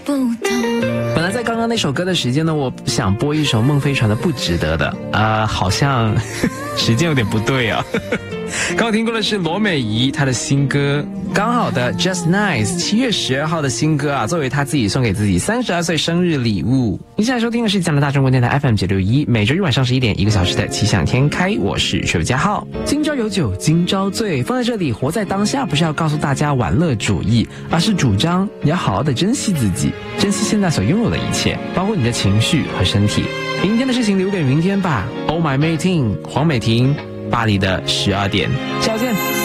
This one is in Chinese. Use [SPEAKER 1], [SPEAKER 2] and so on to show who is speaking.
[SPEAKER 1] 不懂。
[SPEAKER 2] 本来在刚刚那首歌的时间呢，我想播一首孟非传的《不值得的》，好像时间有点不对啊。刚刚听过的是罗美仪她的新歌刚好的 Just Nice， 7月12号的新歌啊，作为她自己送给自己32岁生日礼物。你现在收听的是加拿大中国电台 FM961， 每周日晚上11点1个小时的奇想天开，我是水家浩。今朝有酒今朝醉，放在这里活在当下，不是要告诉大家玩乐主义，而是主张你要好好的珍惜自己，珍惜现在所拥有的一切，包括你的情绪和身体。明天的事情留给明天吧。Oh my mating， 黄美婷，巴黎的12点，下周见。